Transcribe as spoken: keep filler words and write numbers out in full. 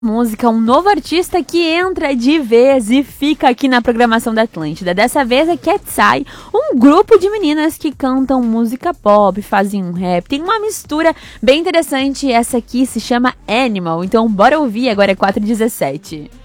Música, um novo artista que entra de vez e fica aqui na programação da Atlântida. Dessa vez é Katseye, um grupo de meninas que cantam música pop, fazem um rap, tem uma mistura bem interessante. Essa aqui se chama Animal, então bora ouvir, agora é quatro e dezessete.